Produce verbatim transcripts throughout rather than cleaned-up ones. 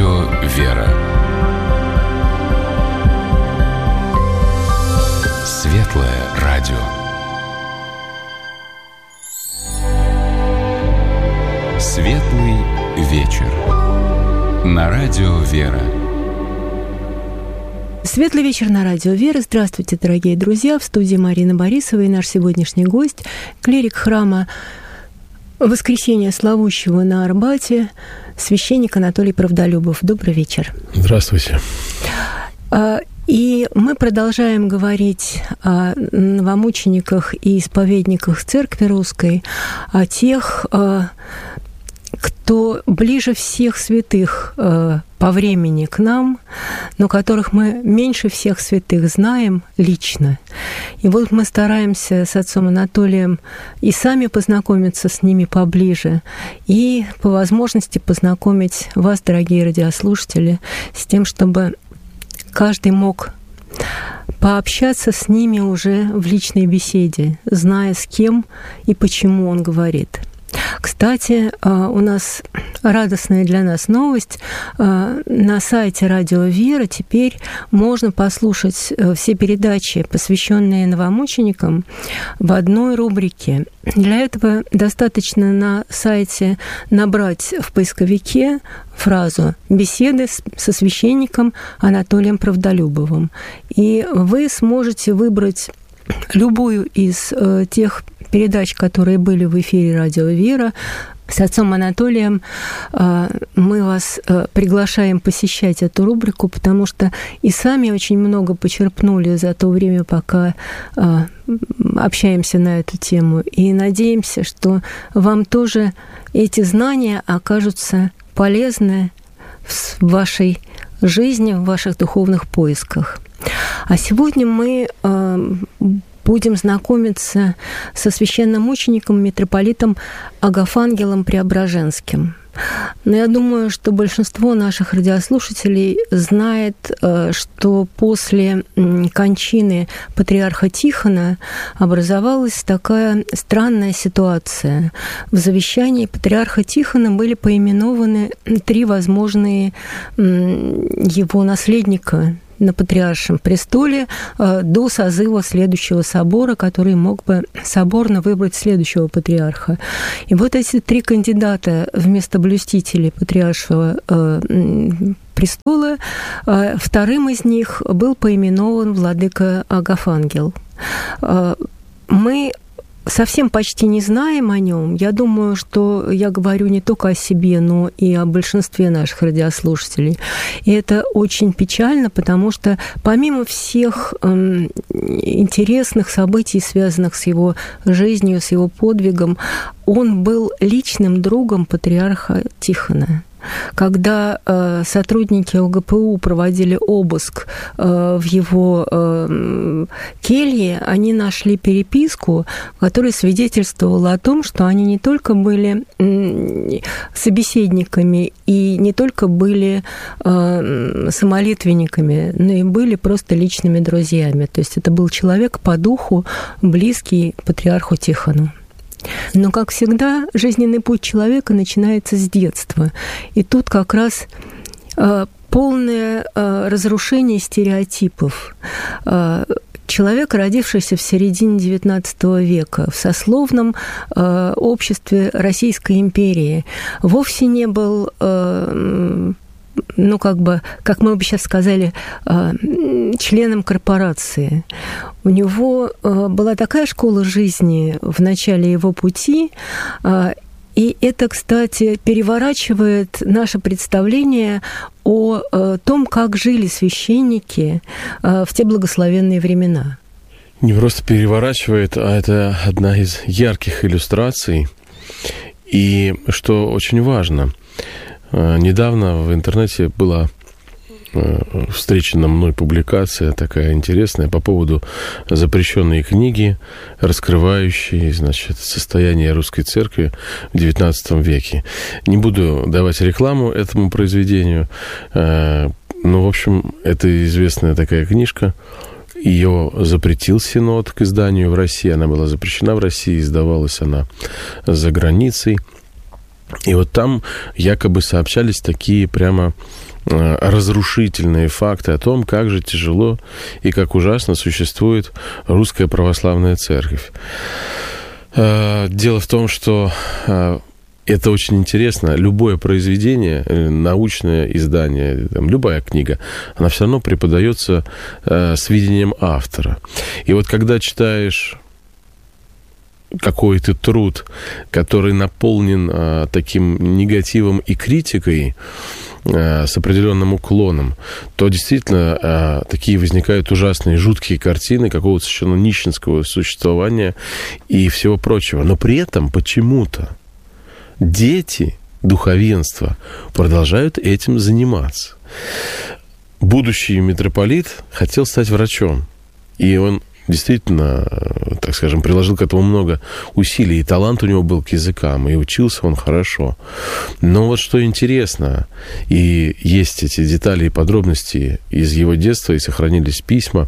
радио «Вера». Светлое радио. Светлый вечер. На радио «Вера». Светлый вечер на радио «Вера». Здравствуйте, дорогие друзья. В студии Марина Борисова и наш сегодняшний гость, клирик храма Воскресения Славущего на Арбате, священник Анатолий Правдолюбов. Добрый вечер. Здравствуйте. И мы продолжаем говорить о новомучениках и исповедниках Церкви Русской, о тех, кто ближе всех святых э, по времени к нам, но которых мы меньше всех святых знаем лично. И вот мы стараемся с отцом Анатолием и сами познакомиться с ними поближе, и по возможности познакомить вас, дорогие радиослушатели, с тем, чтобы каждый мог пообщаться с ними уже в личной беседе, зная, с кем и почему он говорит. Кстати, у нас радостная для нас новость. На сайте Радио «Вера» теперь можно послушать все передачи, посвященные новомученикам, в одной рубрике. Для этого достаточно на сайте набрать в поисковике фразу «Беседы со священником Анатолием Правдолюбовым». И вы сможете выбрать любую из э, тех передач, которые были в эфире Радио «Вера». С отцом Анатолием э, мы вас э, приглашаем посещать эту рубрику, потому что и сами очень много почерпнули за то время, пока э, общаемся на эту тему. И надеемся, что вам тоже эти знания окажутся полезны в вашей жизни, в ваших духовных поисках. А сегодня мы э, будем знакомиться со священномучеником, митрополитом Агафангелом Преображенским. Но я думаю, что большинство наших радиослушателей знает, что после кончины патриарха Тихона образовалась такая странная ситуация. В завещании патриарха Тихона были поименованы три возможные его наследника на патриаршем престоле до созыва следующего собора, который мог бы соборно выбрать следующего патриарха. И вот эти три кандидата вместо блюстителей патриаршего престола, вторым из них был поименован владыка Агафангел. Мы совсем почти не знаем о нем. Я думаю, что я говорю не только о себе, но и о большинстве наших радиослушателей. И это очень печально, потому что помимо всех эм, интересных событий, связанных с его жизнью, с его подвигом, он был личным другом патриарха Тихона. Когда э, сотрудники ОГПУ проводили обыск э, в его э, келье, они нашли переписку, которая свидетельствовала о том, что они не только были э, собеседниками и не только были э, самолитвенниками, но и были просто личными друзьями. То есть это был человек по духу, близкий патриарху Тихону. Но, как всегда, жизненный путь человека начинается с детства. И тут как раз э, полное э, разрушение стереотипов. Э, человек, родившийся в середине девятнадцатого века в сословном э, обществе Российской империи, вовсе не был... Э, ну, как бы, как мы бы сейчас сказали, членом корпорации. У него была такая школа жизни в начале его пути, и это, кстати, переворачивает наше представление о том, как жили священники в те благословенные времена. Не просто переворачивает, а это одна из ярких иллюстраций. И что очень важно, недавно в интернете была встречена мной публикация такая интересная по поводу запрещенной книги, раскрывающей, значит, состояние русской церкви в девятнадцатом веке. Не буду давать рекламу этому произведению, но, в общем, это известная такая книжка. Ее запретил Синод к изданию в России. Она была запрещена в России, издавалась она за границей. И вот там якобы сообщались такие прямо разрушительные факты о том, как же тяжело и как ужасно существует русская православная церковь. Дело в том, что это очень интересно. Любое произведение, научное издание, там, любая книга, она все равно преподается с видением автора. И вот когда читаешь какой-то труд, который наполнен а, таким негативом и критикой а, с определенным уклоном, то действительно а, такие возникают ужасные, жуткие картины какого-то совершенно нищенского существования и всего прочего. Но при этом почему-то дети духовенства продолжают этим заниматься. Будущий митрополит хотел стать врачом, и он действительно, так скажем, приложил к этому много усилий, и талант у него был к языкам, и учился он хорошо. Но вот что интересно, и есть эти детали и подробности из его детства, и сохранились письма,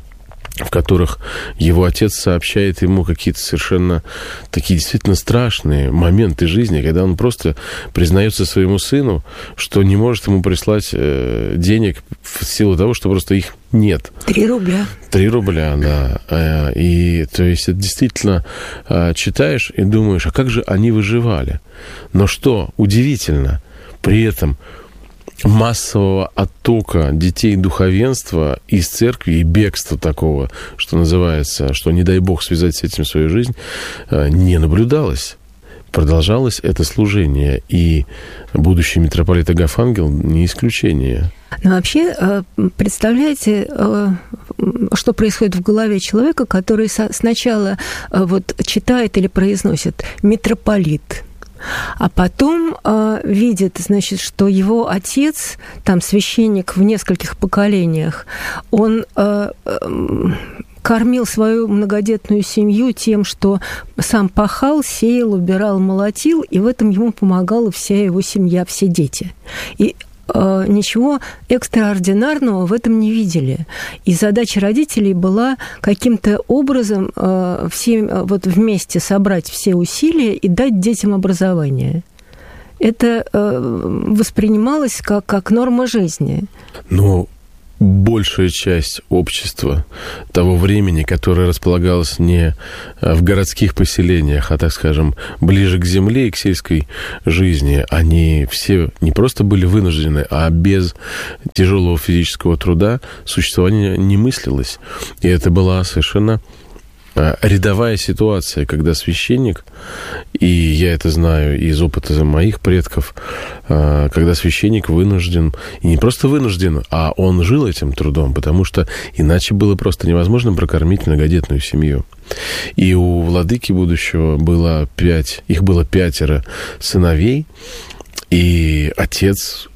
в которых его отец сообщает ему какие-то совершенно такие действительно страшные моменты жизни, когда он просто признается своему сыну, что не может ему прислать денег в силу того, что просто их нет. Три рубля. Три рубля, да. И то есть это действительно читаешь и думаешь, а как же они выживали? Но что удивительно, при этом массового оттока детей духовенства из церкви и бегства такого, что называется, что не дай бог связать с этим свою жизнь, не наблюдалось. Продолжалось это служение, и будущий митрополит Агафангел не исключение. Но вообще, представляете, что происходит в голове человека, который сначала вот читает или произносит «митрополит», а потом э, видит, значит, что его отец, там, священник в нескольких поколениях, он э, э, кормил свою многодетную семью тем, что сам пахал, сеял, убирал, молотил, и в этом ему помогала вся его семья, все дети. И ничего экстраординарного в этом не видели. И задача родителей была каким-то образом э, все, вот вместе собрать все усилия и дать детям образование. Это э, воспринималось как, как норма жизни. Ну, большая часть общества того времени, которое располагалось не в городских поселениях, а, так скажем, ближе к земле и к сельской жизни, они все не просто были вынуждены, а без тяжелого физического труда существование не мыслилось. И это была совершенно рядовая ситуация, когда священник, и я это знаю из опыта моих предков, когда священник вынужден, и не просто вынужден, а он жил этим трудом, потому что иначе было просто невозможно прокормить многодетную семью. И у владыки будущего было пять, их было пятеро сыновей, и отец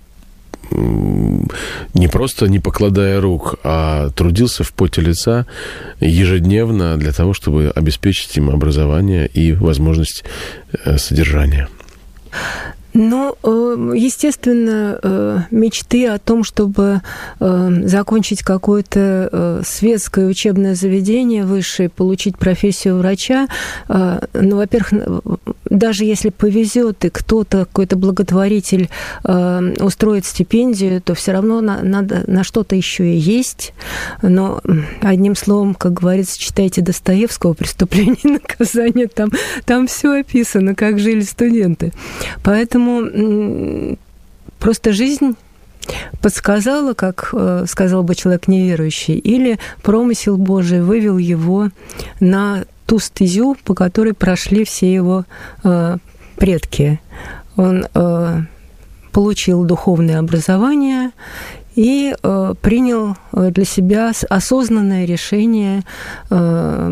не просто не покладая рук, а трудился в поте лица ежедневно для того, чтобы обеспечить им образование и возможность содержания. Ну, естественно, мечты о том, чтобы закончить какое-то светское учебное заведение высшее, получить профессию врача, ну, во-первых, даже если повезет и кто-то, какой-то благотворитель устроит стипендию, то все равно надо на что-то еще и есть. Но, одним словом, как говорится, читайте Достоевского «Преступление и наказание», там, там все описано, как жили студенты. Поэтому просто жизнь подсказала, как сказал бы человек неверующий, или промысел Божий вывел его на ту стезю, по которой прошли все его э, предки. Он э, получил духовное образование и э, принял для себя осознанное решение э,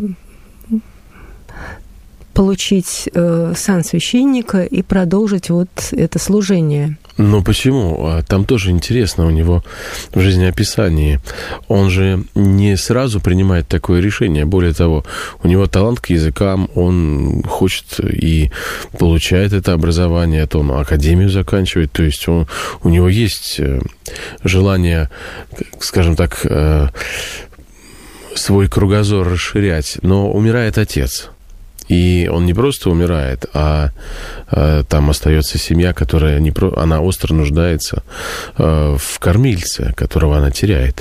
получить э, сан священника и продолжить вот это служение. Но почему? Там тоже интересно у него в жизнеописании. Он же не сразу принимает такое решение. Более того, у него талант к языкам, он хочет и получает это образование, то он академию заканчивает. То есть он, у него есть желание, скажем так, свой кругозор расширять. Но умирает отец. И он не просто умирает, а, а там остается семья, которая не про... она остро нуждается а, в кормильце, которого она теряет.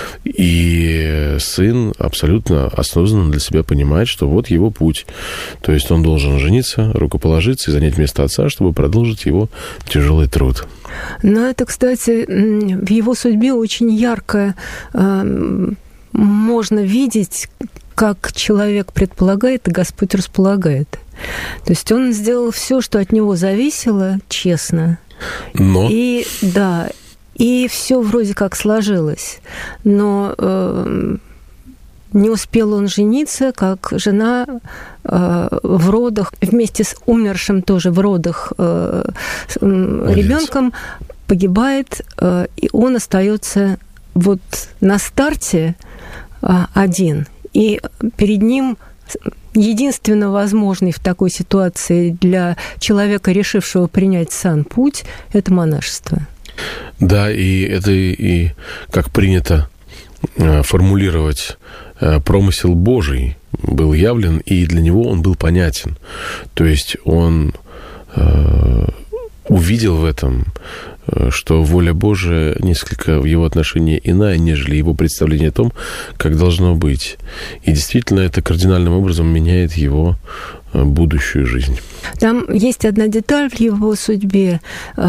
И сын абсолютно осознанно для себя понимает, что вот его путь. То есть он должен жениться, рукоположиться и занять место отца, чтобы продолжить его тяжелый труд. Но это, кстати, в его судьбе очень ярко э, можно видеть, как человек предполагает, и Господь располагает. То есть он сделал все, что от него зависело, честно. Но... И, да, и все вроде как сложилось. Но э, не успел он жениться, как жена э, в родах, вместе с умершим тоже в родах э, ребенком погибает, э, и он остается вот на старте э, один. И перед ним единственно возможный в такой ситуации для человека, решившего принять сан путь, это монашество. Да, и это и как принято формулировать, промысел Божий был явлен, и для него он был понятен. То есть он э, увидел в этом, что воля Божия несколько в его отношении иная, нежели его представление о том, как должно быть. И действительно, это кардинальным образом меняет его будущую жизнь. Там есть одна деталь в его судьбе.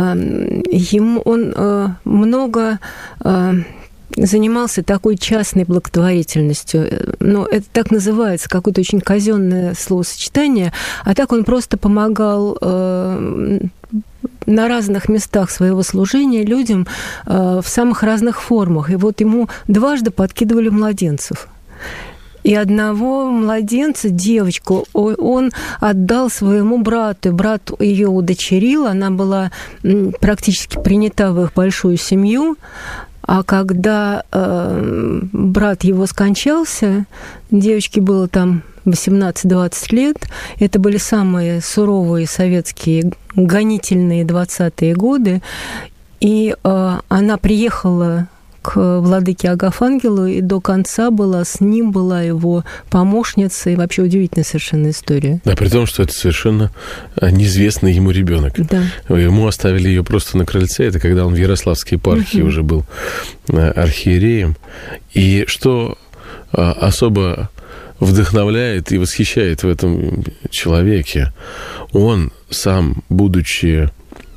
Ему он много занимался такой частной благотворительностью. Но это так называется, какое-то очень казенное словосочетание. А так он просто помогал э, на разных местах своего служения людям э, в самых разных формах. И вот ему дважды подкидывали младенцев. И одного младенца, девочку, он отдал своему брату. Брат ее удочерил, она была практически принята в их большую семью. А когда э, брат его скончался, девочке было там восемнадцать-двадцать лет, это были самые суровые советские гонительные двадцатые годы, и э, она приехала к владыке Агафангелу, и до конца была с ним, была его помощница, и вообще удивительная совершенно история. Да, при том, что это совершенно неизвестный ему ребенок. Да. Ему оставили ее просто на крыльце, это когда он в Ярославской епархии угу. уже был архиереем. И что особо вдохновляет и восхищает в этом человеке, он сам, будучи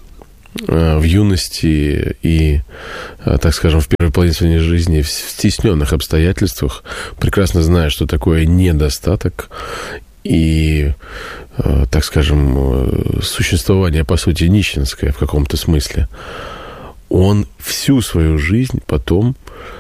в юности и, так скажем, в первой половине своей жизни в стесненных обстоятельствах, прекрасно зная, что такое недостаток и, так скажем, существование, по сути, нищенское в каком-то смысле, он всю свою жизнь потом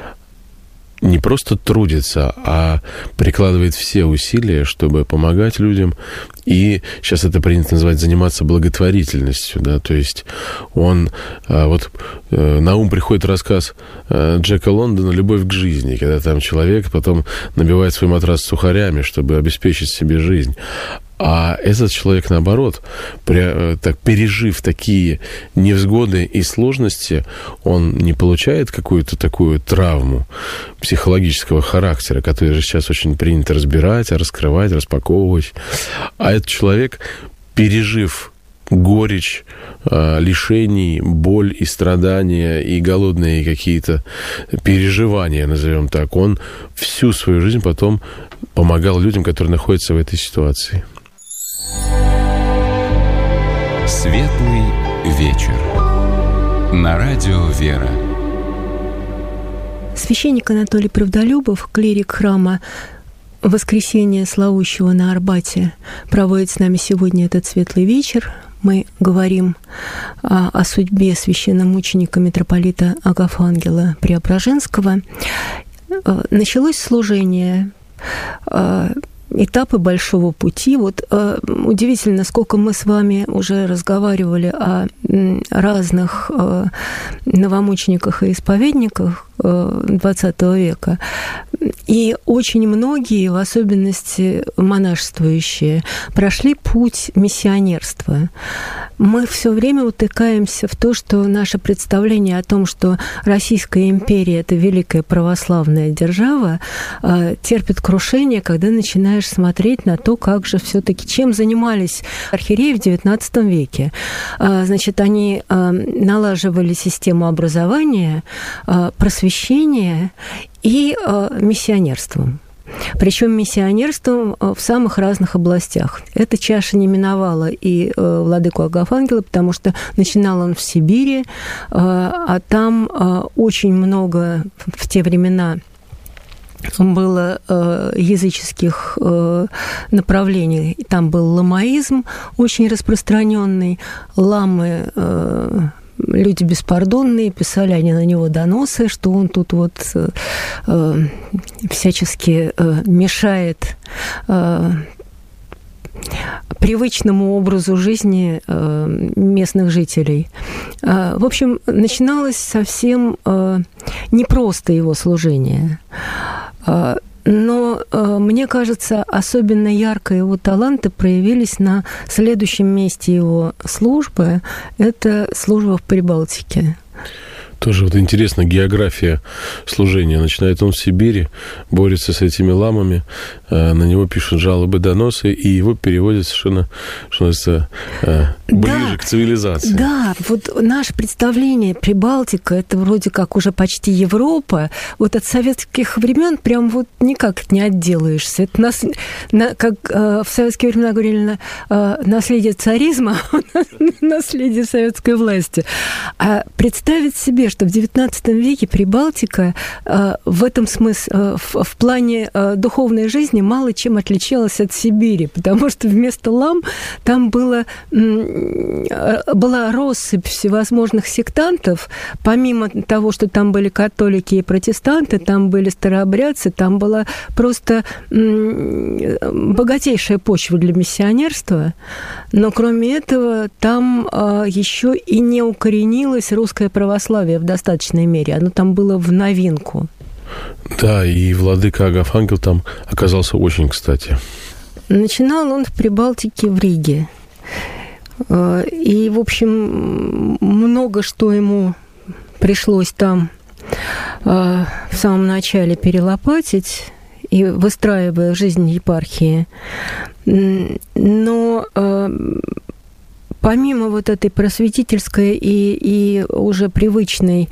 не просто трудится, а прикладывает все усилия, чтобы помогать людям. И сейчас это принято называть заниматься благотворительностью, да, то есть он, вот на ум приходит рассказ Джека Лондона «Любовь к жизни», когда там человек потом набивает свой матрас сухарями, чтобы обеспечить себе жизнь. А этот человек, наоборот, при, так, пережив такие невзгоды и сложности, он не получает какую-то такую травму психологического характера, которую же сейчас очень принято разбирать, раскрывать, распаковывать. А этот человек, пережив горечь, лишений, боль и страдания, и голодные какие-то переживания, назовем так, он всю свою жизнь потом помогал людям, которые находятся в этой ситуации. Светлый вечер. На радио «Вера». Священник Анатолий Правдолюбов, клирик храма Воскресения Славущего на Арбате, проводит с нами сегодня этот светлый вечер. Мы говорим о, о судьбе священномученика митрополита Агафангела Преображенского. Началось служение, этапы большого пути. Вот э, удивительно, сколько мы с вами уже разговаривали о разных э, новомучениках и исповедниках, двадцатого века. И очень многие, в особенности монашествующие, прошли путь миссионерства. Мы все время утыкаемся в то, что наше представление о том, что Российская империя – это великая православная держава, терпит крушение, когда начинаешь смотреть на то, как же все-таки, чем занимались архиереи в девятнадцатом веке. Значит, они налаживали систему образования, просвещения и миссионерством. Причем миссионерством в самых разных областях. Эта чаша не миновала и владыку Агафангела, потому что начинал он в Сибири, а там очень много в те времена было языческих направлений. Там был ламаизм очень распространенный, ламы люди беспардонные, писали они на него доносы, что он тут вот э, всячески э, мешает э, привычному образу жизни э, местных жителей. Э, в общем, начиналось совсем э, непросто его служение. Э, Но, мне кажется, особенно ярко его таланты проявились на следующем месте его службы. Это служба в Прибалтике. Тоже вот интересно, география служения. Начинает он в Сибири, борется с этими ламами, на него пишут жалобы, доносы, и его переводят совершенно, что называется, ближе да, к цивилизации. Да, вот наше представление Прибалтика, это вроде как уже почти Европа. Вот от советских времен прям вот никак не отделаешься. Это нас, на, как э, в советские времена говорили, на, э, наследие царизма, наследие советской власти. А представить себе, что в девятнадцатом веке Прибалтика э, в этом смысле, э, в, в плане э, духовной жизни мало чем отличалась от Сибири, потому что вместо лам там было, э, была россыпь всевозможных сектантов, помимо того, что там были католики и протестанты, там были старообрядцы, там была просто э, богатейшая почва для миссионерства, но кроме этого там э, еще и не укоренилось русское православие в достаточной мере. Оно там было в новинку. Да, и владыка Агафангел там оказался очень кстати. Начинал он в Прибалтике, в Риге. И, в общем, много что ему пришлось там в самом начале перелопатить, и выстраивая жизнь епархии. Но помимо вот этой просветительской и, и уже привычной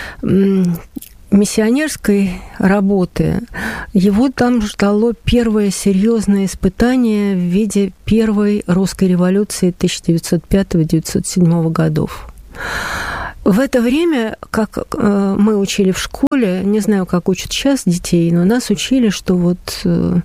миссионерской работы, его там ждало первое серьезное испытание в виде первой русской революции тысяча девятьсот пятого — девятьсот седьмого годов. В это время, как э, мы учили в школе, не знаю, как учат сейчас детей, но нас учили, что вот э,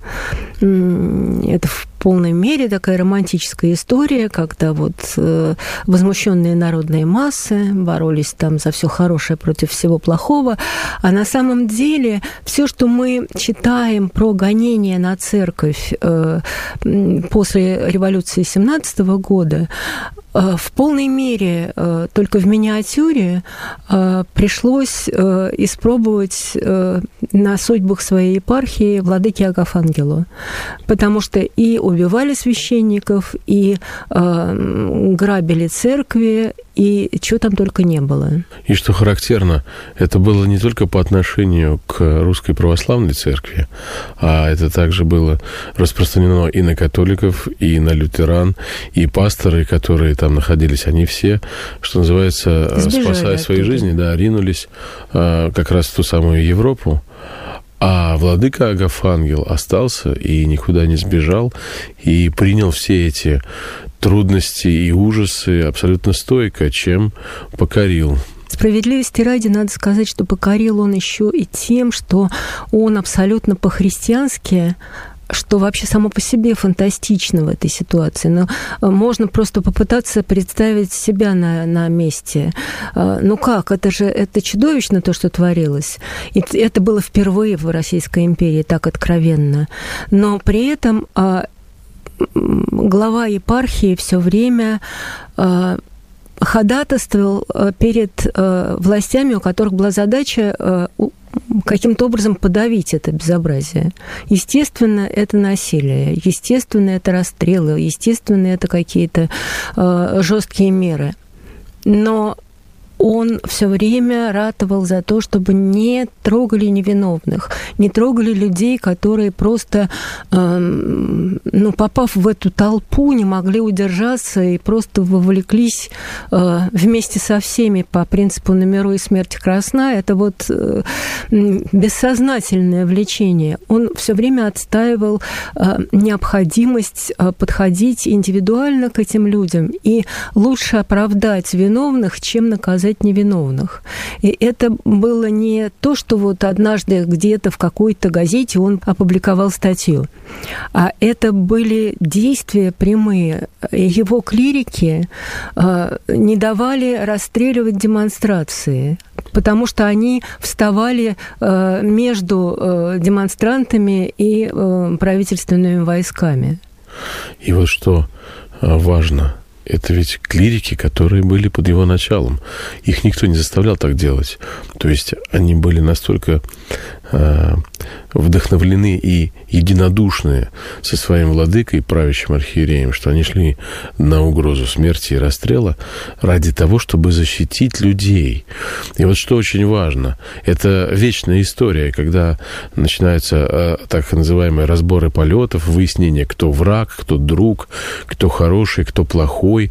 э, это в полной мере такая романтическая история, когда вот э, возмущенные народные массы боролись там за все хорошее против всего плохого, а на самом деле все, что мы читаем про гонения на церковь э, после революции семнадцатого года, э, в полной мере э, только в миниатюре э, пришлось э, испробовать э, на судьбах своей епархии владыки Агафангелу, потому что и убивали священников, и э, грабили церкви, и чего там только не было. И что характерно, это было не только по отношению к Русской Православной Церкви, а это также было распространено и на католиков, и на лютеран, и пасторы, которые там находились, они все, что называется, сбежали спасая оттуда свои жизни, да, ринулись э, как раз в ту самую Европу. А владыка Агафангел остался и никуда не сбежал, и принял все эти трудности и ужасы абсолютно стойко, чем покорил. Справедливости ради надо сказать, что покорил он еще и тем, что он абсолютно по-христиански, что вообще само по себе фантастично в этой ситуации. Но можно просто попытаться представить себя на, на месте. Ну как? Это же это чудовищно, то, что творилось. И это было впервые в Российской империи так откровенно. Но при этом глава епархии все время ходатайствовал перед властями, у которых была задача каким-то образом подавить это безобразие. Естественно, это насилие, естественно, это расстрелы, естественно, это какие-то жесткие меры. Но он все время ратовал за то, чтобы не трогали невиновных, не трогали людей, которые просто, э, ну, попав в эту толпу, не могли удержаться и просто вовлеклись э, вместе со всеми по принципу «на миру и смерти красна». Это вот э, бессознательное влечение. Он все время отстаивал э, необходимость э, подходить индивидуально к этим людям и лучше оправдать виновных, чем наказать невиновных. И это было не то, что вот однажды где-то в какой-то газете он опубликовал статью, а это были действия прямые. Его клирики э, не давали расстреливать демонстрации, потому что они вставали э, между э, демонстрантами и э, правительственными войсками. И вот что важно, это ведь клирики, которые были под его началом. Их никто не заставлял так делать. То есть они были настолько э, вдохновлены и единодушны со своим владыкой, правящим архиереем, что они шли на угрозу смерти и расстрела ради того, чтобы защитить людей. И вот что очень важно, это вечная история, когда начинаются э, так называемые разборы полетов, выяснение, кто враг, кто друг, кто хороший, кто плохой.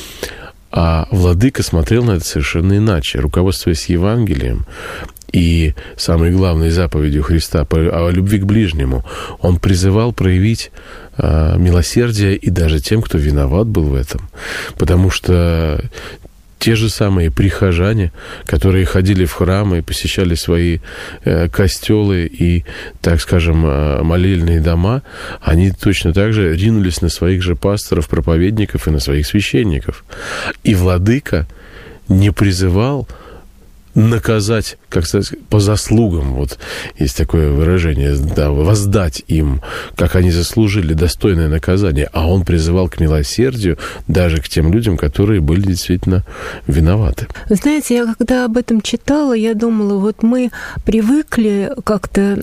А владыка смотрел на это совершенно иначе, руководствуясь Евангелием и самой главной заповедью Христа о любви к ближнему. Он призывал проявить э, милосердие и даже тем, кто виноват был в этом. Потому что те же самые прихожане, которые ходили в храмы и посещали свои э, костелы и, так скажем, э, молельные дома, они точно так же ринулись на своих же пасторов, проповедников и на своих священников. И владыка не призывал наказать, как сказать, по заслугам, вот есть такое выражение, да, воздать им, как они заслужили достойное наказание, а он призывал к милосердию даже к тем людям, которые были действительно виноваты. Знаете, я когда об этом читала, я думала, вот мы привыкли как-то,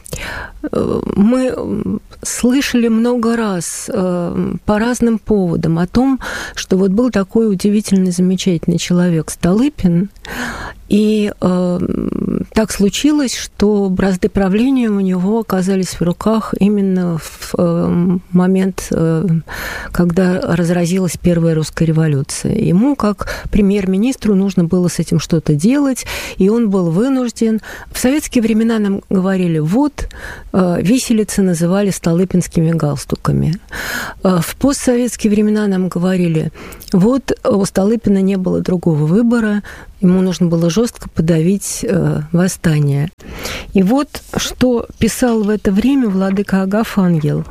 мы слышали много раз по разным поводам о том, что вот был такой удивительный, замечательный человек Столыпин, и э, так случилось, что бразды правления у него оказались в руках именно в э, момент, э, когда разразилась Первая русская революция. Ему, как премьер-министру, нужно было с этим что-то делать, и он был вынужден. В советские времена нам говорили, вот, э, виселицы называли столыпинскими галстуками. Э, в постсоветские времена нам говорили, вот, у Столыпина не было другого выбора, ему нужно было жестко подавить э, восстание. И вот что писал в это время владыка Агафангел.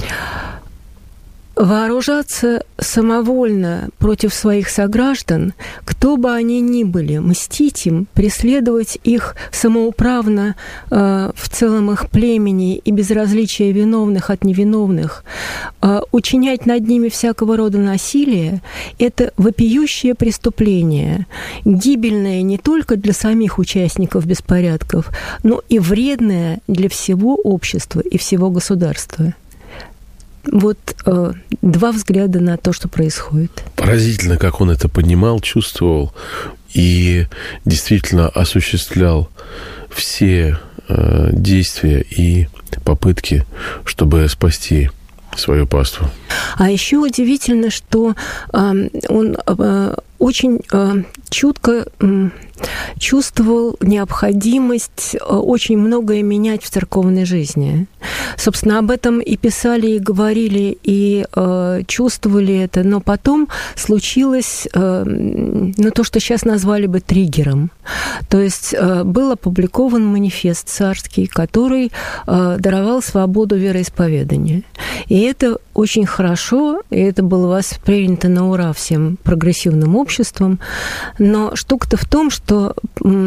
Вооружаться самовольно против своих сограждан, кто бы они ни были, мстить им, преследовать их самоуправно э, в целом их племени и безразличие виновных от невиновных, э, учинять над ними всякого рода насилие – это вопиющее преступление, гибельное не только для самих участников беспорядков, но и вредное для всего общества и всего государства. Вот э, два взгляда на то, что происходит. Поразительно, как он это понимал, чувствовал и действительно осуществлял все э, действия и попытки, чтобы спасти свою паству. А еще удивительно, что э, он э, очень э, чутко э, чувствовал необходимость очень многое менять в церковной жизни. Собственно, об этом и писали, и говорили, и э, чувствовали это, но потом случилось э, ну, то, что сейчас назвали бы триггером. То есть э, был опубликован манифест царский, который э, даровал свободу вероисповедания. И это очень хорошо, и это было воспринято на ура всем прогрессивным обществом. Но штука-то в том, что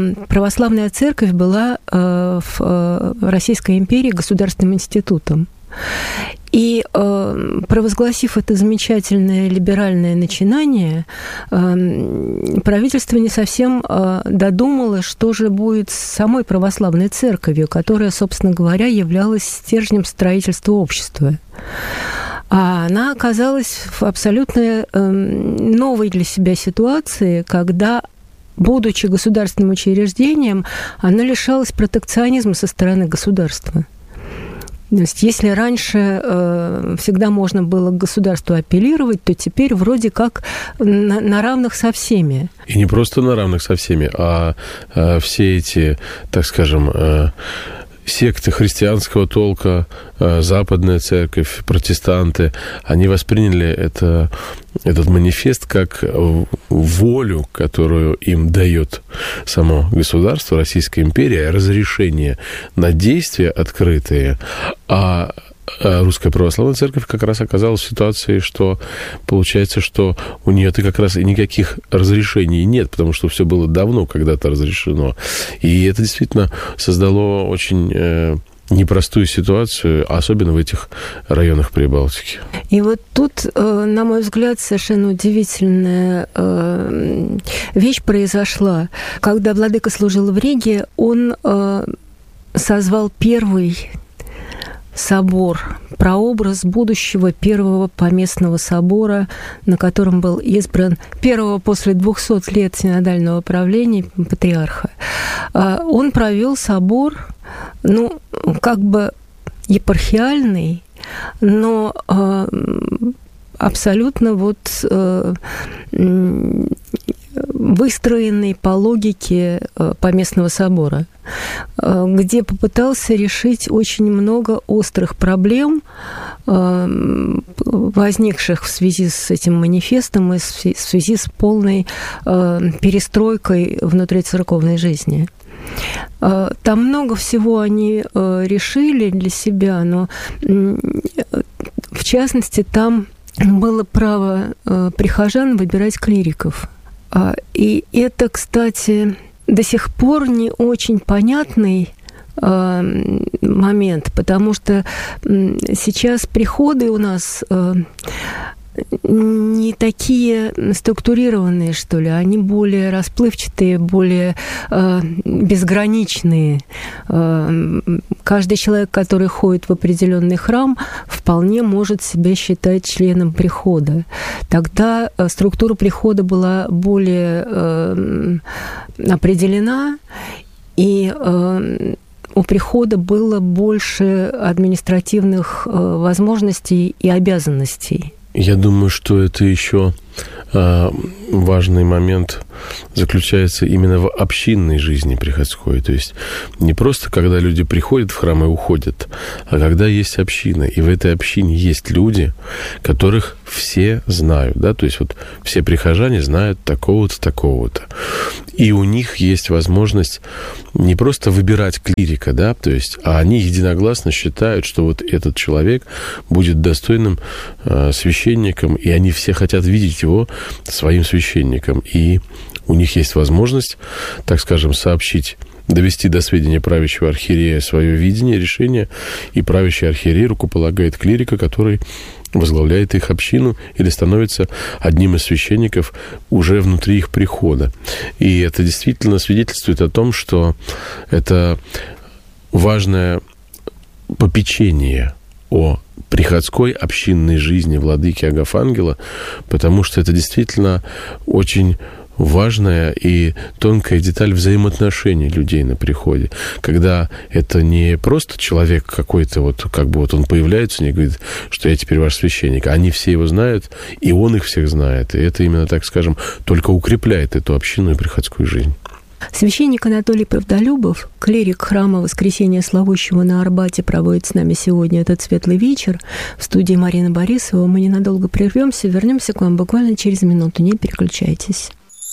православная церковь была в Российской империи государственным институтом. И э, провозгласив это замечательное либеральное начинание, э, правительство не совсем э, додумало, что же будет с самой православной церковью, которая, собственно говоря, являлась стержнем строительства общества. А она оказалась в абсолютно э, новой для себя ситуации, когда, будучи государственным учреждением, она лишалась протекционизма со стороны государства. То есть, если раньше э, всегда можно было к государству апеллировать, то теперь вроде как на, на равных со всеми. И не просто на равных со всеми, а, а все эти, так скажем, э, секты христианского толка, западная церковь, протестанты, они восприняли это, этот манифест как волю, которую им дает само государство, Российская империя, разрешение на действия открытые, а Русская Православная Церковь как раз оказалась в ситуации, что получается, что у нее-то как раз и никаких разрешений нет, потому что все было давно когда-то разрешено. И это действительно создало очень э, непростую ситуацию, особенно в этих районах Прибалтики. И вот тут, э, на мой взгляд, совершенно удивительная э, вещь произошла. Когда владыка служил в Риге, он э, созвал первый собор, прообраз будущего первого поместного собора, на котором был избран первого после двухсот лет синодального правления патриарха. Он провел собор, ну, как бы епархиальный, но абсолютно вот выстроенный по логике поместного собора, где попытался решить очень много острых проблем, возникших в связи с этим манифестом и в связи с полной перестройкой внутри церковной жизни. Там много всего они решили для себя, но в частности там было право прихожан выбирать клириков. И это, кстати, до сих пор не очень понятный э, момент, потому что сейчас приходы у нас э, не такие структурированные, что ли, они более расплывчатые, более э, безграничные. Э, каждый человек, который ходит в определенный храм, вполне может себя считать членом прихода. Тогда э, структура прихода была более э, определена, и э, у прихода было больше административных э, возможностей и обязанностей. Я думаю, что это еще э, важный момент заключается именно в общинной жизни приходской. То есть не просто когда люди приходят в храм и уходят, а когда есть община. И в этой общине есть люди, которых все знают. Да? То есть вот все прихожане знают такого-то, такого-то. И у них есть возможность не просто выбирать клирика, да, то есть, а они единогласно считают, что вот этот человек будет достойным э, священником, и они все хотят видеть его своим священником. И у них есть возможность, так скажем, сообщить, довести до сведения правящего архиерея свое видение, решение, и правящий архиерей рукополагает клирика, который возглавляет их общину или становится одним из священников уже внутри их прихода. И это действительно свидетельствует о том, что это важное попечение о приходской общинной жизни владыки Агафангела, потому что это действительно очень важная и тонкая деталь взаимоотношений людей на приходе, когда это не просто человек какой-то, вот как бы вот он появляется и говорит, что я теперь ваш священник, они все его знают, и он их всех знает, и это именно, так скажем, только укрепляет эту общинную и приходскую жизнь. Священник Анатолий Правдолюбов, клирик храма Воскресения Славущего на Арбате, проводит с нами сегодня этот светлый вечер. В студии Марина Борисова. Мы ненадолго прервемся, вернемся к вам буквально через минуту. Не переключайтесь.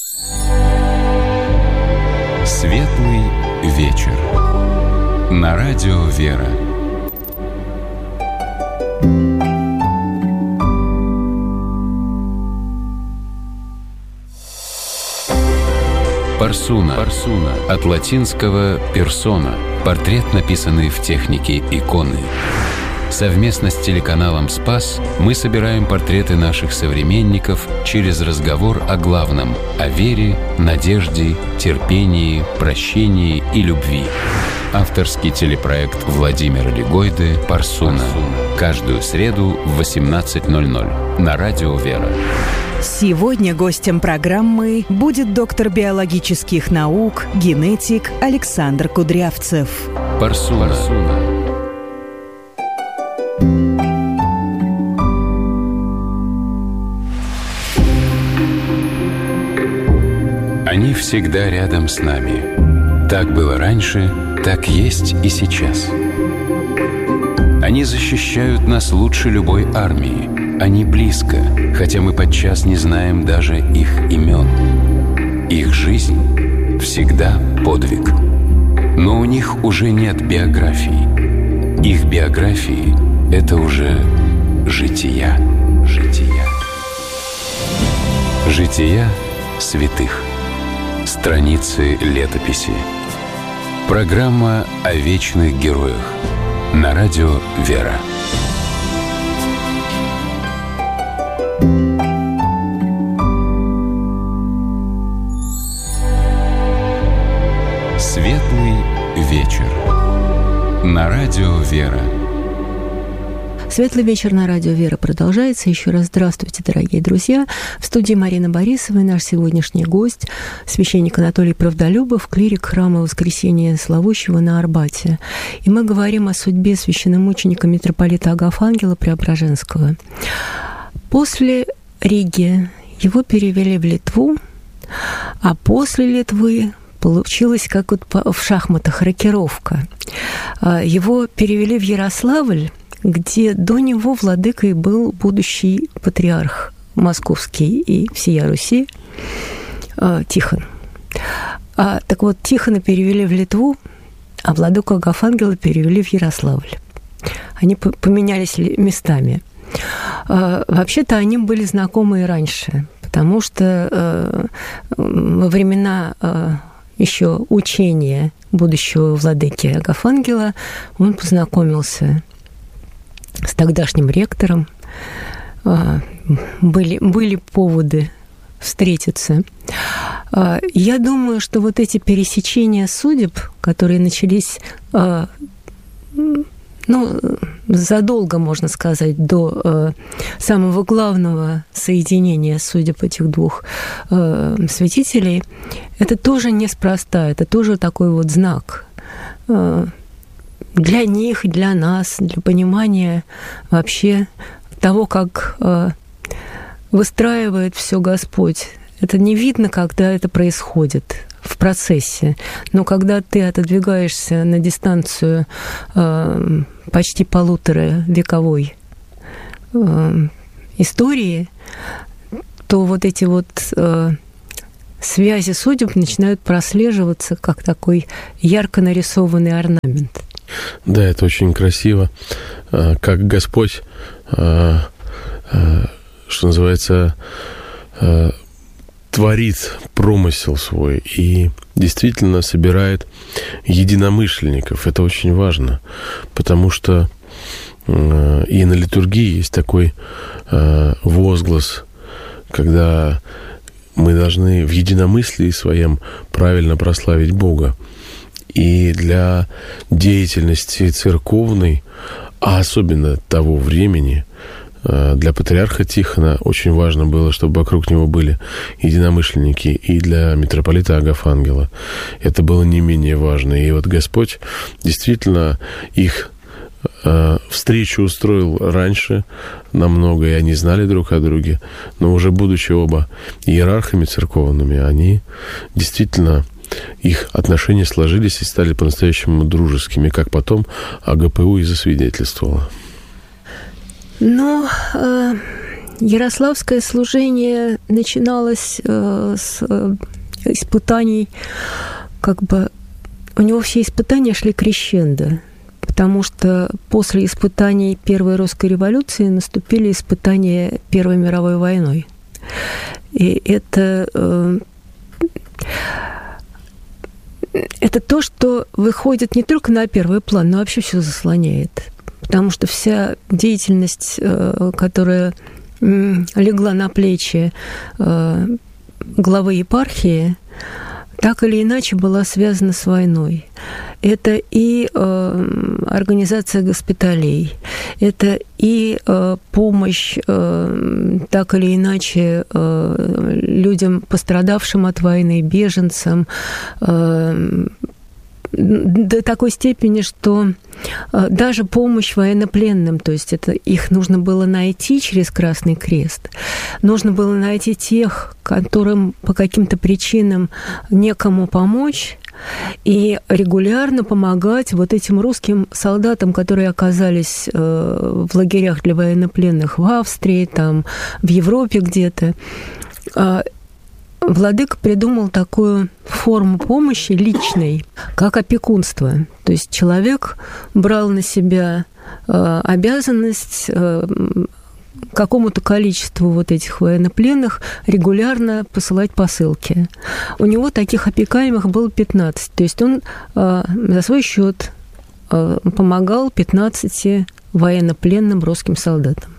Светлый вечер. На радио «Вера». Парсуна. Парсуна. От латинского «персона». Портрет, написанный в технике иконы. Совместно с телеканалом «Спас» мы собираем портреты наших современников через разговор о главном – о вере, надежде, терпении, прощении и любви. Авторский телепроект Владимира Легойды «Парсуна». Каждую среду в восемнадцать ноль ноль на Радио «Вера». Сегодня гостем программы будет доктор биологических наук, генетик Александр Кудрявцев. «Парсуна». Парсуна. Они всегда рядом с нами. Так было раньше, так есть и сейчас. Они защищают нас лучше любой армии. Они близко, хотя мы подчас не знаем даже их имен. Их жизнь всегда подвиг. Но у них уже нет биографий. Их биографии — это уже жития, жития. Жития святых. Страницы летописи. Программа о вечных героях на Радио «Вера». Светлый вечер на Радио «Вера». Светлый вечер на Радио «Вера» продолжается. Еще раз здравствуйте, дорогие друзья. В студии Марина Борисова и наш сегодняшний гость, священник Анатолий Правдолюбов, клирик храма Воскресения Славущего на Арбате. И мы говорим о судьбе священномученика митрополита Агафангела Преображенского. После Риги его перевели в Литву, а после Литвы получилась как вот в шахматах рокировка. Его перевели в Ярославль, где до него владыкой был будущий патриарх московский и всея Руси Тихон. А, так вот, Тихона перевели в Литву, а владыку Агафангела перевели в Ярославль. Они поменялись местами. А, вообще-то они были знакомы и раньше, потому что а, во времена а, еще учения будущего владыки Агафангела он познакомился с тогдашним ректором. Были, были поводы встретиться. Я думаю, что вот эти пересечения судеб, которые начались, ну, задолго, можно сказать, до самого главного соединения судеб этих двух святителей, это тоже неспроста, это тоже такой вот знак для них, для нас, для понимания вообще того, как э, выстраивает все Господь. Это не видно, когда это происходит в процессе, но когда ты отодвигаешься на дистанцию э, почти полутора вековой э, истории, то вот эти вот э, связи судеб начинают прослеживаться как такой ярко нарисованный орнамент. Да, это очень красиво, как Господь, что называется, творит промысел свой и действительно собирает единомышленников. Это очень важно, потому что и на литургии есть такой возглас, когда мы должны в единомыслии своем правильно прославить Бога. И для деятельности церковной, а особенно того времени, для патриарха Тихона очень важно было, чтобы вокруг него были единомышленники, и для митрополита Агафангела это было не менее важно. И вот Господь действительно их встречу устроил раньше намного, и они знали друг о друге, но уже будучи оба иерархами церковными, они действительно... их отношения сложились и стали по-настоящему дружескими, как потом АГПУ и засвидетельствовало. Но э, ярославское служение начиналось э, с э, испытаний, как бы у него все испытания шли крещендо, потому что после испытаний Первой русской революции наступили испытания Первой мировой войной. И это... Э, Это то, что выходит не только на первый план, но вообще все заслоняет. потому что вся деятельность, которая легла на плечи главы епархии, так или иначе была связана с войной. Это и э, организация госпиталей, это и э, помощь э, так или иначе э, людям, пострадавшим от войны, беженцам, э, до такой степени, что даже помощь военнопленным, то есть это их нужно было найти через Красный Крест, нужно было найти тех, которым по каким-то причинам некому помочь, и регулярно помогать вот этим русским солдатам, которые оказались в лагерях для военнопленных в Австрии, там, в Европе где-то. Владыка придумал такую форму помощи личной, как опекунство. То есть человек брал на себя э, обязанность э, какому-то количеству вот этих военнопленных регулярно посылать посылки. У него таких опекаемых было пятнадцать. То есть он э, за свой счет э, помогал пятнадцати военнопленным русским солдатам.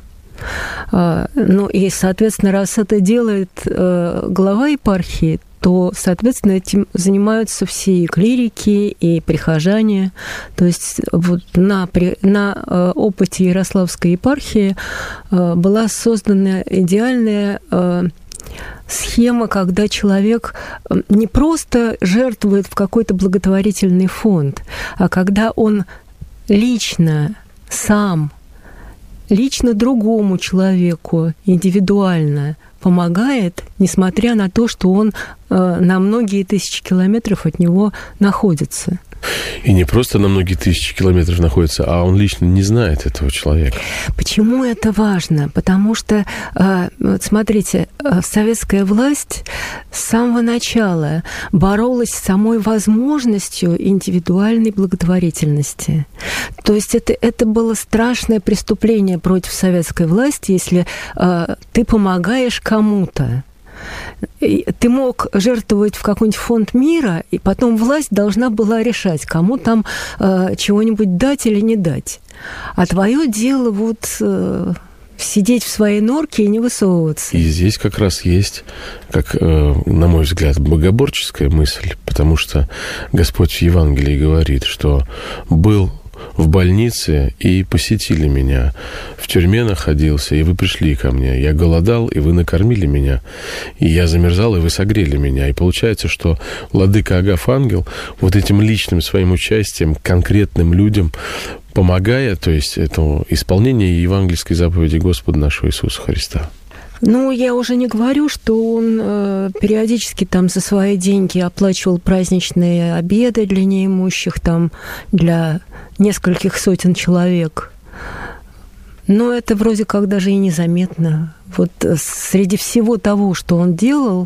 Ну и, соответственно, раз это делает э, глава епархии, то, соответственно, этим занимаются все и клирики, и прихожане. То есть вот на, на э, опыте Ярославской епархии э, была создана идеальная э, схема, когда человек не просто жертвует в какой-то благотворительный фонд, а когда он лично, сам, лично другому человеку индивидуально помогает, несмотря на то, что он э, на многие тысячи километров от него находится. И не просто на многие тысячи километров находится, а он лично не знает этого человека. Почему это важно? Потому что, вот смотрите, советская власть с самого начала боролась с самой возможностью индивидуальной благотворительности. То есть это, это было страшное преступление против советской власти, если ты помогаешь кому-то. Ты мог жертвовать в какой-нибудь фонд мира, и потом власть должна была решать, кому там э, чего-нибудь дать или не дать. А твое дело вот э, сидеть в своей норке и не высовываться. И здесь как раз есть, как, э, на мой взгляд, богоборческая мысль, потому что Господь в Евангелии говорит, что был в больнице и посетили меня. В тюрьме находился, и вы пришли ко мне. Я голодал, и вы накормили меня. И я замерзал, и вы согрели меня. И получается, что владыка Агафангел вот этим личным своим участием конкретным людям помогая, то есть это исполнение евангельской заповеди Господа нашего Иисуса Христа. Ну, я уже не говорю, что он э, периодически там за свои деньги оплачивал праздничные обеды для неимущих, там, для нескольких сотен человек. Но это вроде как даже и незаметно. Вот среди всего того, что он делал,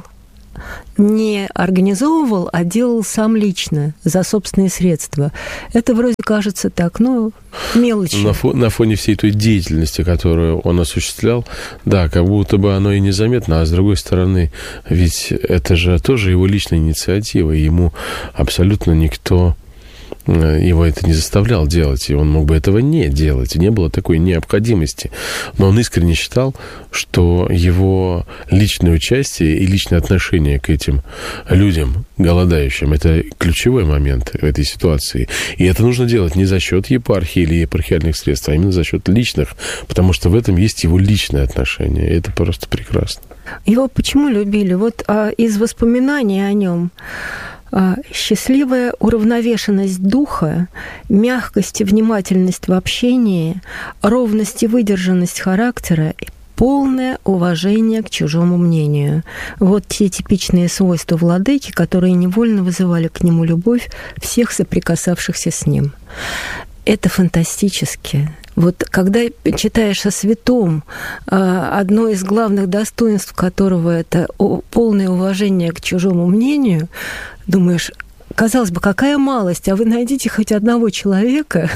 не организовывал, а делал сам лично, за собственные средства. Это вроде кажется так, ну, мелочи. На, фо- на фоне всей той деятельности, которую он осуществлял, да, как будто бы оно и незаметно, а с другой стороны, ведь это же тоже его личная инициатива, и ему абсолютно никто его это не заставлял делать, и он мог бы этого не делать, и не было такой необходимости. Но он искренне считал, что его личное участие и личное отношение к этим людям, голодающим, это ключевой момент в этой ситуации. И это нужно делать не за счет епархии или епархиальных средств, а именно за счет личных, потому что в этом есть его личное отношение, и это просто прекрасно. Его почему любили? Вот а, из воспоминаний о нем. Счастливая уравновешенность духа, мягкость и внимательность в общении, ровность и выдержанность характера и полное уважение к чужому мнению. Вот те типичные свойства владыки, которые невольно вызывали к нему любовь всех соприкасавшихся с ним. Это фантастически. Вот когда читаешь о святом, одно из главных достоинств которого это полное уважение к чужому мнению, думаешь, казалось бы, какая малость, а вы найдите хоть одного человека,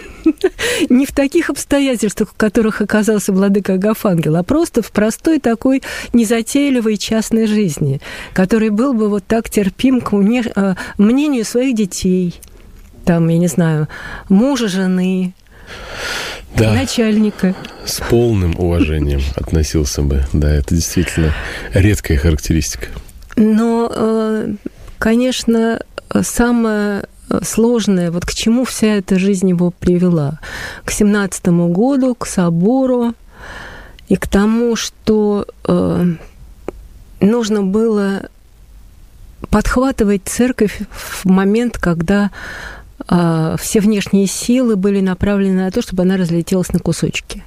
не в таких обстоятельствах, в которых оказался владыка Агафангел, а просто в простой такой незатейливой частной жизни, который был бы вот так терпим к мнению своих детей, там, я не знаю, мужа, жены, Да. начальника. С полным уважением относился бы. Да, это действительно редкая характеристика. Но, конечно, самое сложное, вот к чему вся эта жизнь его привела? К семнадцатому году, к собору и к тому, что нужно было подхватывать церковь в момент, когда э, все внешние силы были направлены на то, чтобы она разлетелась на кусочки.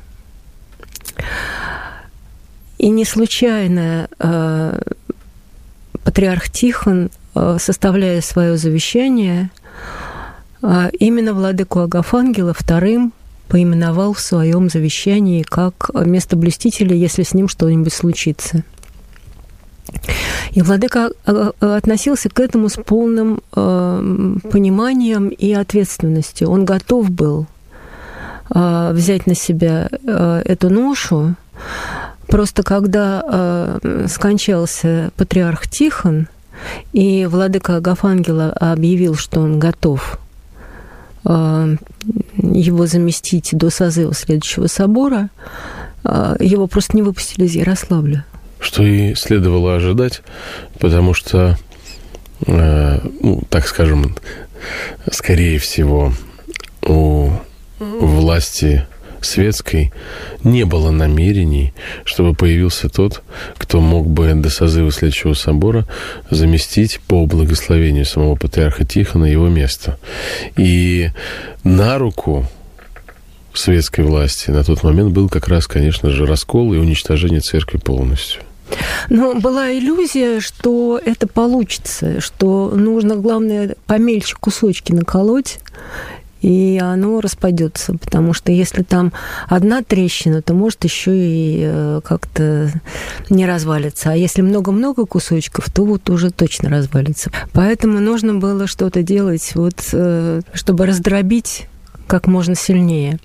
И не случайно э, патриарх Тихон, э, составляя свое завещание, э, именно владыку Агафангела вторым поименовал в своем завещании как местоблюстителя, если с ним что-нибудь случится. И владыка относился к этому с полным э, пониманием и ответственностью. Он готов был э, взять на себя э, эту ношу. Просто когда э, скончался патриарх Тихон, и владыка Агафангела объявил, что он готов э, его заместить до созыва следующего собора, э, его просто не выпустили из Ярославля. Что и следовало ожидать, потому что, э, ну, так скажем, скорее всего, у власти светской не было намерений, чтобы появился тот, кто мог бы до созыва следующего собора заместить по благословению самого патриарха Тихона его место. И на руку светской власти на тот момент был как раз, конечно же, раскол и уничтожение церкви полностью. Но была иллюзия, что это получится, что нужно, главное, помельче кусочки наколоть, и оно распадется, потому что если там одна трещина, то может еще и как-то не развалится, а если много-много кусочков, то вот уже точно развалится. Поэтому нужно было что-то делать, вот, чтобы раздробить как можно сильнее.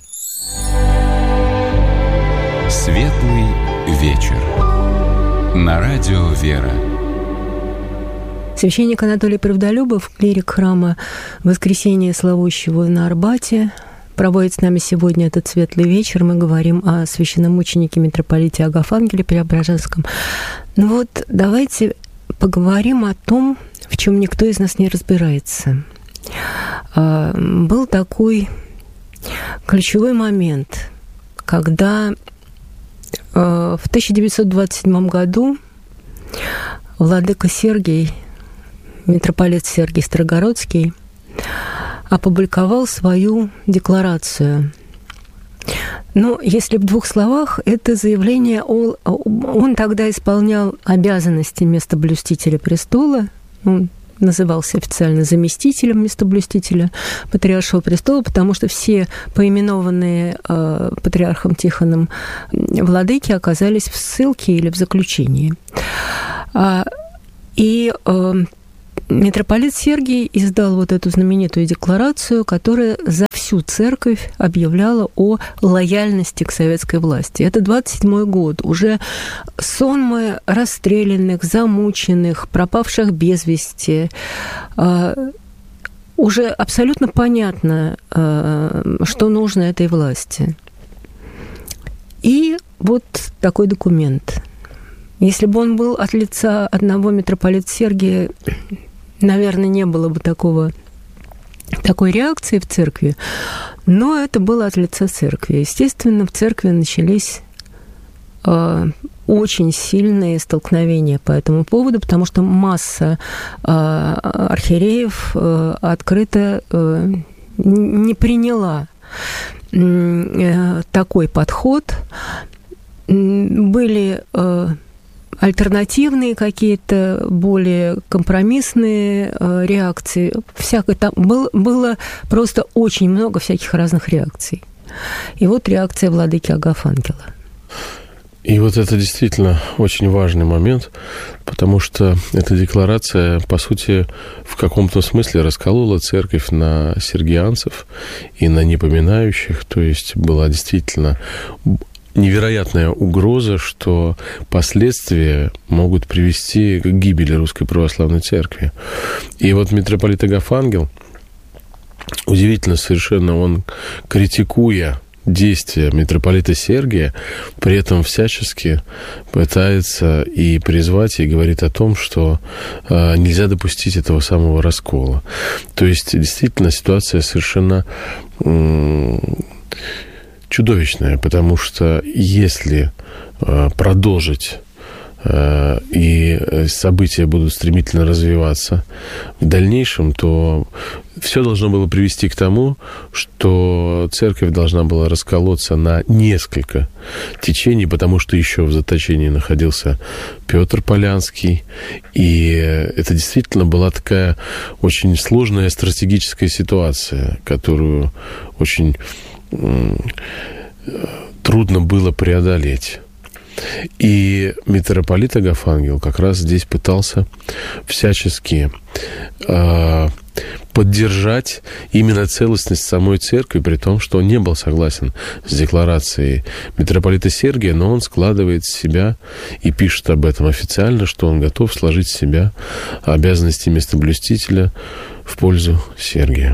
Светлый вечер. На радио «Вера». Священник Анатолий Правдолюбов, клирик храма Воскресения Славущего на Арбате, проводит с нами сегодня этот светлый вечер. Мы говорим о священномученике митрополите Агафангеле Преображенском. Ну вот, давайте поговорим о том, в чем никто из нас не разбирается. Был такой ключевой момент, когда в тысяча девятьсот двадцать седьмом году владыка Сергий, митрополит Сергий Строгородский, опубликовал свою декларацию. Но если в двух словах, это заявление, о, он тогда исполнял обязанности местоблюстителя престола, он назывался официально заместителем местоблюстителя Патриаршего престола, потому что все поименованные э, патриархом Тихоном владыки оказались в ссылке или в заключении. А, и э, митрополит Сергий издал вот эту знаменитую декларацию, которая за всю церковь объявляла о лояльности к советской власти. Это двадцать седьмой год. Уже сонмы расстрелянных, замученных, пропавших без вести. Уже абсолютно понятно, что нужно этой власти. И вот такой документ. Если бы он был от лица одного митрополита Сергия, наверное, не было бы такого, такой реакции в церкви, но это было от лица церкви. Естественно, в церкви начались э, очень сильные столкновения по этому поводу, потому что масса э, архиереев э, открыто э, не приняла э, такой подход. Были э, альтернативные какие-то, более компромиссные э, реакции. Всякое там был, было просто очень много всяких разных реакций. И вот реакция владыки Агафангела. И вот это действительно очень важный момент, потому что эта декларация, по сути, в каком-то смысле расколола церковь на сергианцев и на непоминающих, то есть была действительно невероятная угроза, что последствия могут привести к гибели Русской Православной Церкви. И вот митрополит Агафангел удивительно совершенно, он, критикуя действия митрополита Сергия, при этом всячески пытается и призвать, и говорит о том, что э, нельзя допустить этого самого раскола. То есть, действительно, ситуация совершенно э, чудовищная, потому что если э, продолжить и события будут стремительно развиваться в дальнейшем, то все должно было привести к тому, что церковь должна была расколоться на несколько течений, потому что еще в заточении находился Петр Полянский, и это действительно была такая очень сложная стратегическая ситуация, которую очень трудно было преодолеть. И митрополит Агафангел как раз здесь пытался всячески э, поддержать именно целостность самой церкви, при том, что он не был согласен с декларацией митрополита Сергия, но он складывает с себя и пишет об этом официально, что он готов сложить с себя обязанности местоблюстителя в пользу Сергия.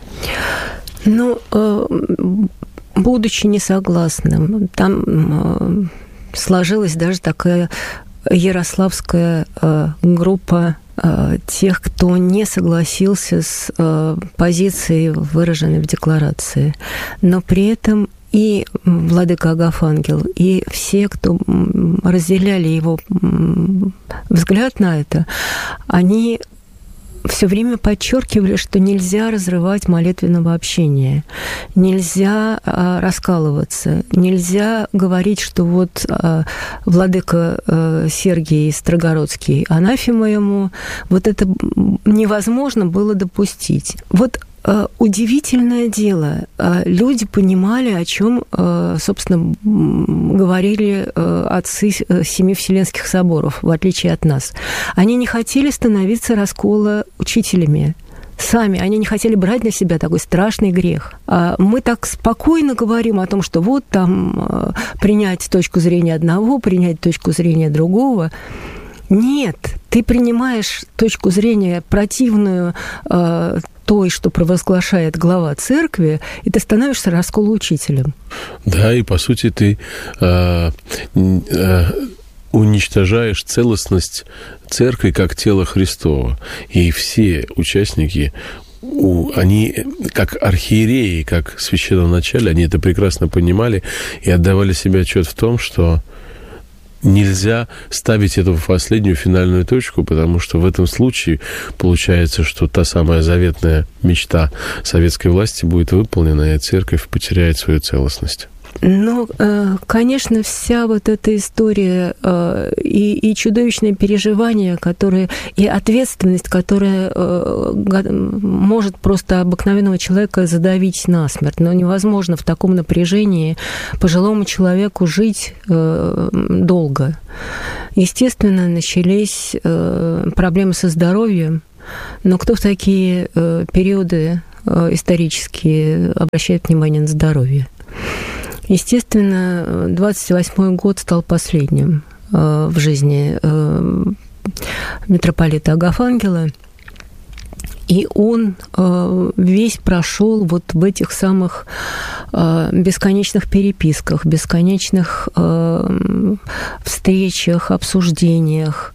Ну, э, будучи несогласным, там... Э, сложилась даже такая ярославская э, группа э, тех, кто не согласился с э, позицией, выраженной в декларации. Но при этом и владыка Агафангел, и все, кто разделяли его взгляд на это, они все время подчеркивали, что нельзя разрывать молитвенного общения, нельзя а, раскалываться, нельзя говорить, что вот а, владыка а, Сергий Строгородский анафема ему, вот это невозможно было допустить. Вот а, удивительное дело, а, люди понимали, о чем, а, собственно, говорили а, отцы Семи Вселенских соборов, в отличие от нас. Они не хотели становиться раскола учителями сами, они не хотели брать на себя такой страшный грех. А мы так спокойно говорим о том, что вот там принять точку зрения одного, принять точку зрения другого. Нет, ты принимаешь точку зрения противную э, той, что провозглашает глава церкви, и ты становишься расколоучителем. Да, и по сути ты э, э, уничтожаешь целостность церкви как тела Христова. И все участники, они как архиереи, как священноначале, они это прекрасно понимали и отдавали себе отчет в том, что нельзя ставить эту последнюю финальную точку, потому что в этом случае получается, что та самая заветная мечта советской власти будет выполнена, и церковь потеряет свою целостность. Ну, конечно, вся вот эта история и, и чудовищные переживания, которые, и ответственность, которая может просто обыкновенного человека задавить насмерть. Но невозможно в таком напряжении пожилому человеку жить долго. Естественно, начались проблемы со здоровьем, но кто в такие периоды исторические обращает внимание на здоровье? Естественно, двадцать восьмой год стал последним в жизни митрополита Агафангела, и он весь прошел вот в этих самых бесконечных переписках, бесконечных встречах, обсуждениях.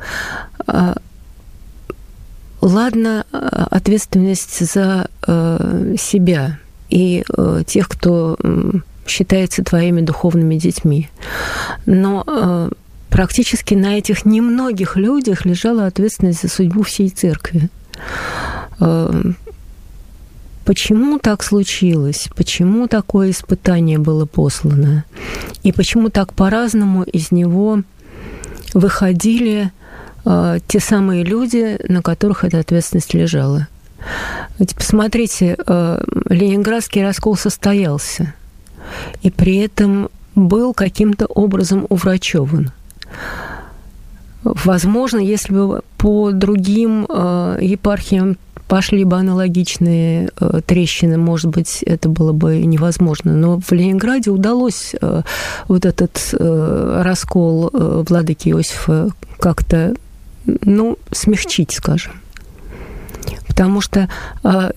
Ладно, ответственность за себя и тех, кто считается твоими духовными детьми. Но э, практически на этих немногих людях лежала ответственность за судьбу всей церкви. Э, почему так случилось? Почему такое испытание было послано? И почему так по-разному из него выходили э, те самые люди, на которых эта ответственность лежала? Ведь посмотрите, э, Ленинградский раскол состоялся, и при этом был каким-то образом уврачеван. Возможно, если бы по другим э, епархиям пошли бы аналогичные э, трещины, может быть, это было бы невозможно. Но в Ленинграде удалось э, вот этот э, раскол э, владыки Иосифа как-то, ну, смягчить, скажем. Потому что э,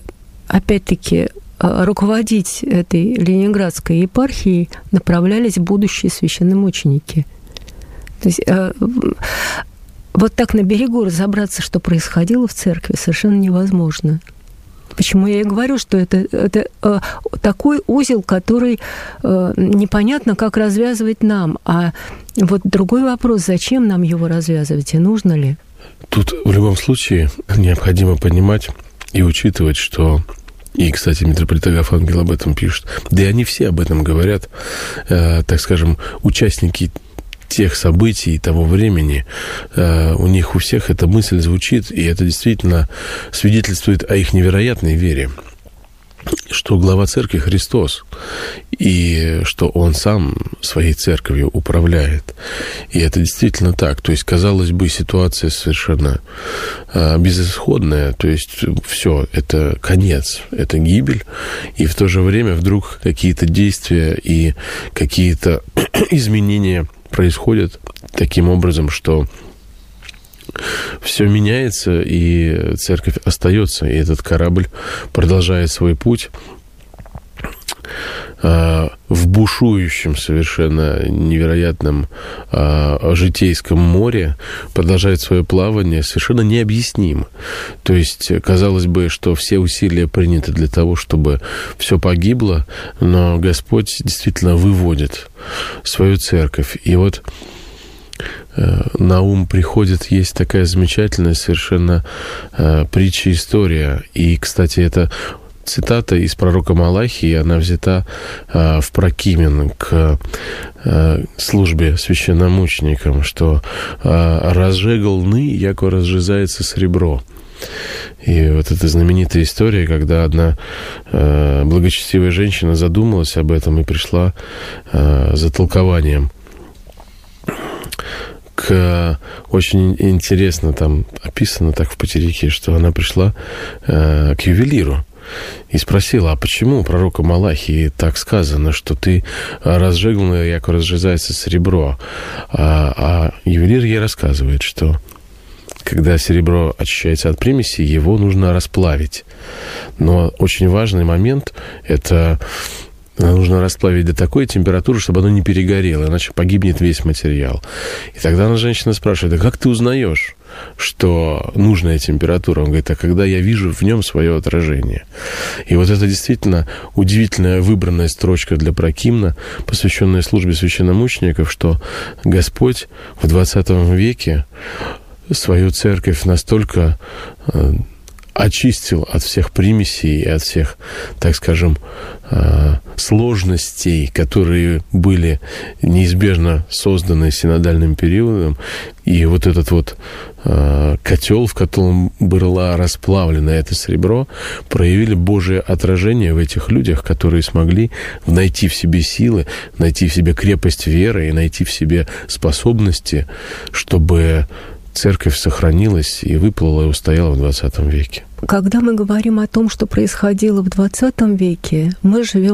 опять-таки, руководить этой Ленинградской епархией направлялись будущие священномученики. То есть вот так на берегу разобраться, что происходило в церкви, совершенно невозможно. Почему я и говорю, что это, это э, такой узел, который э, непонятно, как развязывать нам. А вот другой вопрос, зачем нам его развязывать и нужно ли? Тут в любом случае необходимо понимать и учитывать, что... И, кстати, митрополит Агафон Ангел об этом пишет. Да и они все об этом говорят, э, так скажем, участники тех событий, того времени, э, у них у всех эта мысль звучит, и это действительно свидетельствует о их невероятной вере, что глава церкви Христос, и что Он сам своей церковью управляет. И это действительно так. То есть, казалось бы, ситуация совершенно э, безысходная, то есть все, это конец, это гибель, и в то же время вдруг какие-то действия и какие-то изменения происходят таким образом, что все меняется, и церковь остается, и этот корабль продолжает свой путь в бушующем, совершенно невероятном житейском море, продолжает свое плавание совершенно необъяснимо. То есть, казалось бы, что все усилия приняты для того, чтобы все погибло, но Господь действительно выводит свою церковь. И вот на ум приходит, есть такая замечательная совершенно притча, история. И, кстати, это цитата из пророка Малахии, она взята э, в Прокимен к э, службе священномученикам, что э, «разжегал лны, яко разжизается сребро». И вот эта знаменитая история, когда одна э, благочестивая женщина задумалась об этом и пришла э, за толкованием к... Очень интересно там описано так в Патерике, что она пришла э, к ювелиру и спросила, а почему у пророка Малахии так сказано, что ты разжегнул, яко разжизается серебро? А, а ювелир ей рассказывает, что когда серебро очищается от примесей, его нужно расплавить. Но очень важный момент – это нужно расплавить до такой температуры, чтобы оно не перегорело, иначе погибнет весь материал. И тогда она, женщина, спрашивает, а как ты узнаешь, что нужная температура? Он говорит, а когда я вижу в нем свое отражение. И вот это действительно удивительная выбранная строчка для Прокимна, посвященная службе священномучеников, что Господь в двадцатом веке свою церковь настолько очистил от всех примесей и от всех, так скажем, сложностей, которые были неизбежно созданы синодальным периодом. И вот этот вот котел, в котором было расплавлено это серебро, проявили Божие отражение в этих людях, которые смогли найти в себе силы, найти в себе крепость веры и найти в себе способности, чтобы церковь сохранилась и выплыла и устояла в двадцатом веке. Когда мы говорим о том, что происходило в двадцатом веке, мы живем